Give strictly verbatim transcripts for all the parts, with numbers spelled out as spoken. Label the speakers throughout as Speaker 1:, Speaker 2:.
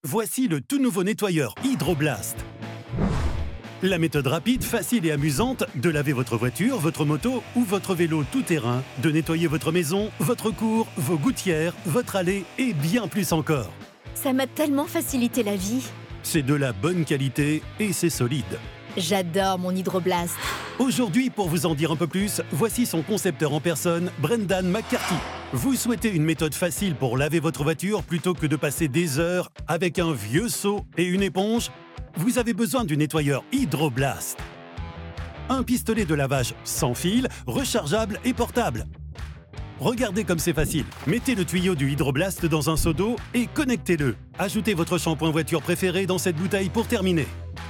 Speaker 1: Voici le tout nouveau nettoyeur Hydroblast. La méthode rapide, facile et amusante de laver votre voiture, votre moto ou votre vélo tout-terrain, de nettoyer votre maison, votre cour, vos gouttières, votre allée et bien plus encore.
Speaker 2: Ça m'a tellement facilité la vie.
Speaker 1: C'est de la bonne qualité et c'est solide.
Speaker 2: J'adore mon Hydroblast.
Speaker 1: Aujourd'hui, pour vous en dire un peu plus, voici son concepteur en personne, Brendan McCarthy. Vous souhaitez une méthode facile pour laver votre voiture plutôt que de passer des heures avec un vieux seau et une éponge? Vous avez besoin du nettoyeur Hydroblast. Un pistolet de lavage sans fil, rechargeable et portable. Regardez comme c'est facile. Mettez le tuyau du Hydroblast dans un seau d'eau et connectez-le. Ajoutez votre shampoing voiture préféré dans cette bouteille pour terminer.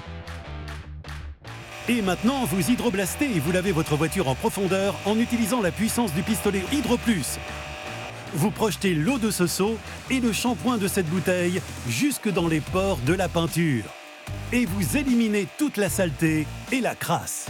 Speaker 1: Et maintenant, vous hydroblastez et vous lavez votre voiture en profondeur en utilisant la puissance du pistolet Hydro Plus. Vous projetez l'eau de ce seau et le shampoing de cette bouteille jusque dans les pores de la peinture. Et vous éliminez toute la saleté et la crasse.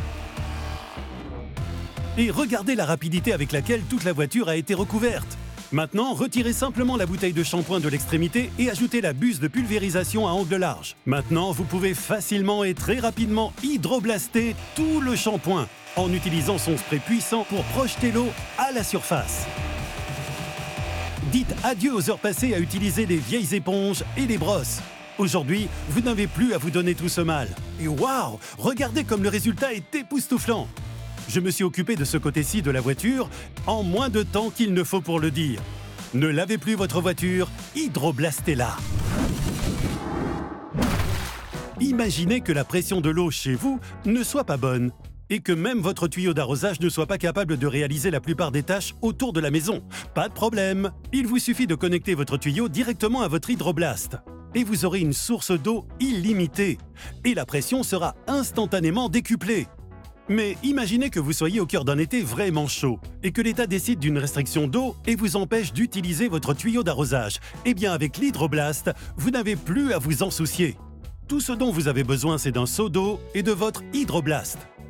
Speaker 1: Et regardez la rapidité avec laquelle toute la voiture a été recouverte. Maintenant, retirez simplement la bouteille de shampoing de l'extrémité et ajoutez la buse de pulvérisation à angle large. Maintenant, vous pouvez facilement et très rapidement hydroblaster tout le shampoing en utilisant son spray puissant pour projeter l'eau à la surface. Dites adieu aux heures passées à utiliser les vieilles éponges et les brosses. Aujourd'hui, vous n'avez plus à vous donner tout ce mal. Et waouh, regardez comme le résultat est époustouflant. Je me suis occupé de ce côté-ci de la voiture en moins de temps qu'il ne faut pour le dire. Ne lavez plus votre voiture, hydroblastez-la. Imaginez que la pression de l'eau chez vous ne soit pas bonne et que même votre tuyau d'arrosage ne soit pas capable de réaliser la plupart des tâches autour de la maison. Pas de problème, il vous suffit de connecter votre tuyau directement à votre Hydroblast. Et vous aurez une source d'eau illimitée. Et la pression sera instantanément décuplée. Mais imaginez que vous soyez au cœur d'un été vraiment chaud et que l'État décide d'une restriction d'eau et vous empêche d'utiliser votre tuyau d'arrosage. Eh bien, avec l'Hydroblast, vous n'avez plus à vous en soucier. Tout ce dont vous avez besoin, c'est d'un seau d'eau et de votre Hydroblast.